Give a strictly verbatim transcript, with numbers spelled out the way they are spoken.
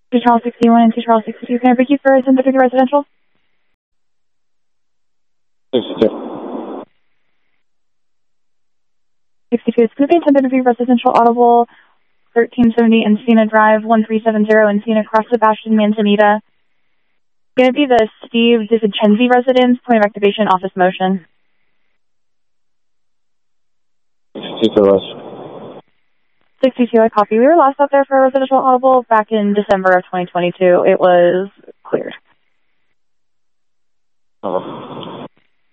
two Charles sixty-one and two Charles sixty-two. Can I break you for ten fifty residential? sixty-two. sixty-two is Scooping, ten fifty residential audible, thirteen seventy Encina Drive, one three seven zero Encina, Cross Sebastian, Manzanita. It's going to be the Steve DiVincenzi residence, point of activation, office motion. sixty-two, Russ. sixty-two, I copy. We were last out there for a residential audible back in December of twenty twenty-two. It was cleared. Oh.